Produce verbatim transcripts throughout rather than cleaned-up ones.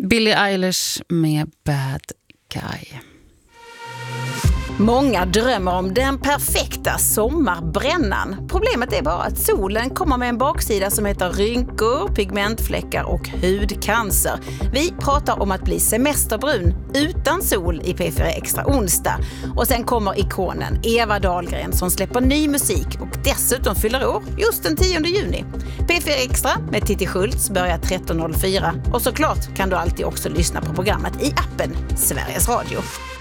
Billie Eilish med Bad Guy. Många drömmer om den perfekta sommarbrännan. Problemet är bara att solen kommer med en baksida som heter rynkor, pigmentfläckar och hudcancer. Vi pratar om att bli semesterbrun utan sol i P fyra Extra onsdag. Och sen kommer ikonen Eva Dahlgren som släpper ny musik och dessutom fyller år just den tionde juni. P fyra Extra med Titti Schultz börjar tretton noll fyra och såklart kan du alltid också lyssna på programmet i appen Sveriges Radio.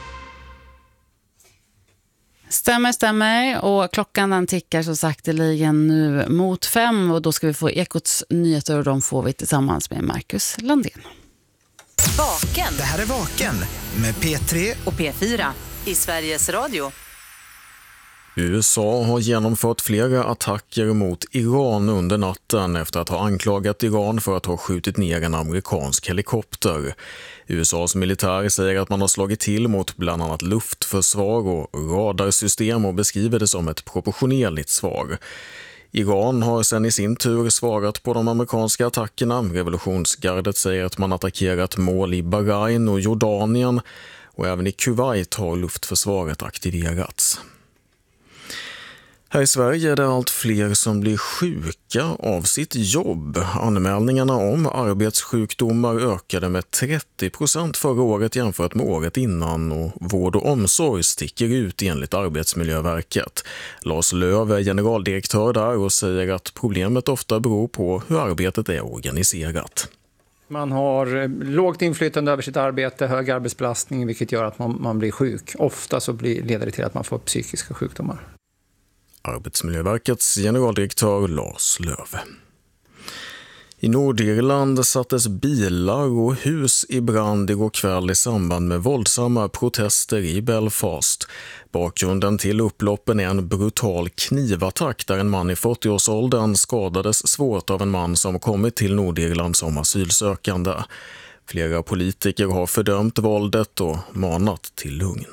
Stämmer, stämmer. Och klockan den tickar så sakteligen nu mot fem. Och då ska vi få Ekots nyheter och de får vi tillsammans med Marcus Landén. Vaken. Det här är Vaken med P tre och P fyra i Sveriges Radio. U S A har genomfört flera attacker mot Iran under natten efter att ha anklagat Iran för att ha skjutit ner en amerikansk helikopter. U S A:s militär säger att man har slagit till mot bland annat luftförsvar och radarsystem och beskriver det som ett proportionerligt svar. Iran har sedan i sin tur svarat på de amerikanska attackerna. Revolutionsgardet säger att man attackerat mål i Bahrain och Jordanien och även i Kuwait har luftförsvaret aktiverats. Här i Sverige är det allt fler som blir sjuka av sitt jobb. Anmälningarna om arbetssjukdomar ökade med trettio procent förra året jämfört med året innan och vård och omsorg sticker ut enligt Arbetsmiljöverket. Lars Löv är generaldirektör där och säger att problemet ofta beror på hur arbetet är organiserat. Man har lågt inflytande över sitt arbete, hög arbetsbelastning vilket gör att man, man blir sjuk. Ofta så blir, leder det till att man får psykiska sjukdomar. Arbetsmiljöverkets generaldirektör Lars Löv. I Nordirland sattes bilar och hus i brand igår kväll i samband med våldsamma protester i Belfast. Bakgrunden till upploppen är en brutal knivattack där en man i fyrtioårsåldern skadades svårt av en man som kommit till Nordirland som asylsökande. Flera politiker har fördömt våldet och manat till lugn.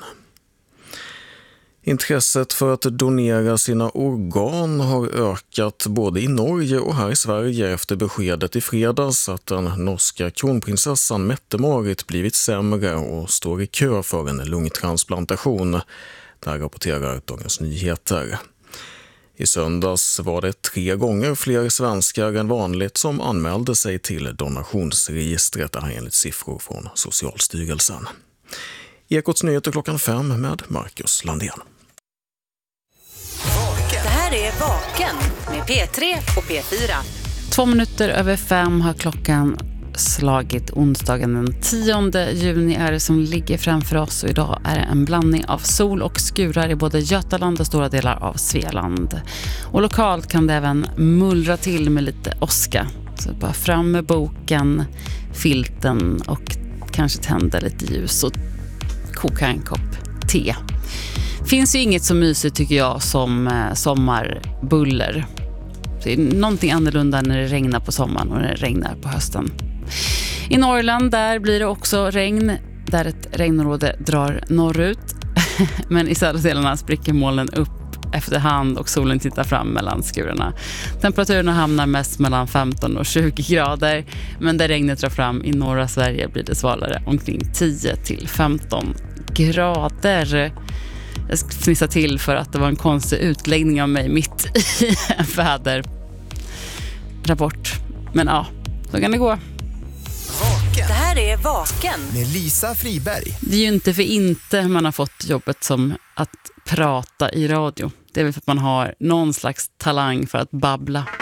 Intresset för att donera sina organ har ökat både i Norge och här i Sverige efter beskedet i fredags att den norska kronprinsessan Mette-Marit blivit sämre och står i kö för en lungtransplantation. Där rapporterar Dagens Nyheter. I söndags var det tre gånger fler svenskar än vanligt som anmälde sig till donationsregistret, här enligt siffror från Socialstyrelsen. Ekots nyheter klockan fem med Marcus Landén. Det här är Vaken med P tre och P fyra. Två minuter över fem har klockan slagit. Onsdagen den tionde juni är det som ligger framför oss och idag är det en blandning av sol och skurar i både Götaland och stora delar av Svealand. Och lokalt kan det även mullra till med lite åska. Så bara fram med boken, filten och kanske tända lite ljus och koka en kopp te. Finns ju inget så mysigt tycker jag som eh, sommarbuller. Det är någonting annorlunda när det regnar på sommaren och när det regnar på hösten. I Norrland där blir det också regn där ett regnområde drar norrut. Men i södra delarna spricker molnen upp efterhand och solen tittar fram mellan skurarna. Temperaturerna hamnar mest mellan femton och tjugo grader. Men där regnet drar fram i norra Sverige blir det svalare omkring tio till femton grader. Jag ska fnissa till för att det var en konstig utläggning av mig mitt i en väderrapport. Men ja, så kan det gå. Vaken. Det här är Vaken med Lisa Friberg. Det är ju inte för inte man har fått jobbet som att prata i radio. Det är väl för att man har någon slags talang för att babbla.